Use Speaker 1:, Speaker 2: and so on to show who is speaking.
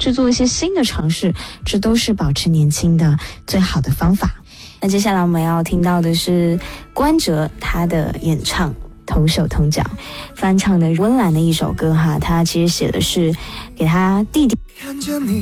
Speaker 1: 去做一些新的尝试，这都是保持年轻的最好的方法。那接下来我们要听到的是关喆他的演唱同手同脚翻唱的温岚的一首歌哈，他其实写的是给他弟弟。
Speaker 2: 看见你